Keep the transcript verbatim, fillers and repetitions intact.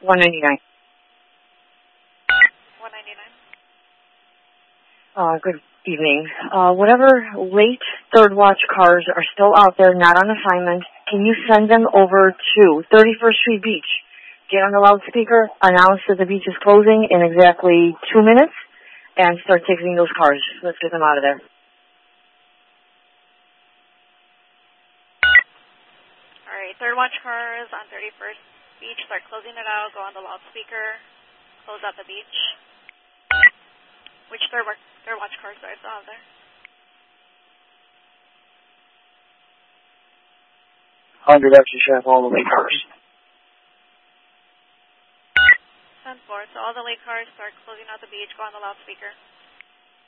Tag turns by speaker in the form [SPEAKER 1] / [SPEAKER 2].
[SPEAKER 1] one ninety-nine.
[SPEAKER 2] one ninety-nine.
[SPEAKER 1] Uh, good evening. Uh, whatever late third watch cars are still out there, not on assignment, can you send them over to thirty-first Street Beach? Get on the loudspeaker, announce that the beach is closing in exactly two minutes, and start taking those cars. Let's get them out of there.
[SPEAKER 2] All right, third watch cars on thirty-first Beach, start closing it out, go on the loudspeaker, close out the beach. Which third watch, third watch cars do I still have there?
[SPEAKER 3] one hundred actually should have all the late cars.
[SPEAKER 2] ten four, so all the late cars start closing out the beach, go on the loudspeaker.